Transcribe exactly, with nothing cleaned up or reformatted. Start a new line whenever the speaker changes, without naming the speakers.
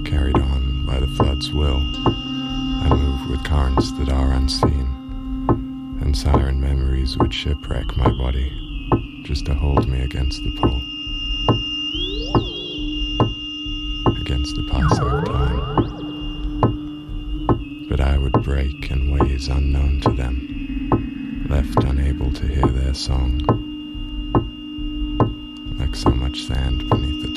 Carried on by the flood's will, I move with currents that are unseen, and siren memories would shipwreck my body just to hold me against the pull, against the passing of time. But I would break in ways unknown to them, left unable to hear their song, like so much sand beneath